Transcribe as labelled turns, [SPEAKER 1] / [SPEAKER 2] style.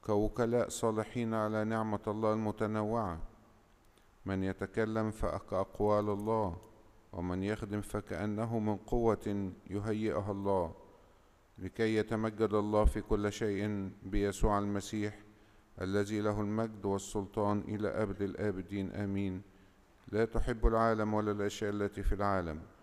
[SPEAKER 1] كوكلاء صالحين على نعمة الله المتنوعة. من يتكلم فكأقوال الله، ومن يخدم فكأنه من قوة يهيئها الله، لكي يتمجد الله في كل شيء بيسوع المسيح، الذي له المجد والسلطان إلى أبد الآبدين. آمين. لا تحب العالم ولا الأشياء التي في العالم.